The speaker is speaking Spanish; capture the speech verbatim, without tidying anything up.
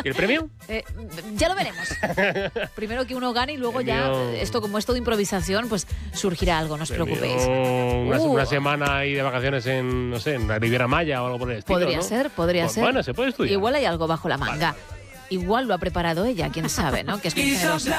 ¿Y el premio? Eh, ya lo veremos. Primero que uno gane y luego ya, Premio. esto como es todo improvisación, pues surgirá algo, no os Premio, preocupéis. Una, Uh. una semana ahí de vacaciones en, no sé, en la Riviera Maya o algo por el estilo, Podría ¿no? ser, podría Pues ser. Bueno, se puede estudiar. Igual hay algo bajo la manga. Vale, vale. Igual lo ha preparado ella, quién sabe, ¿no? Que es muy generosa.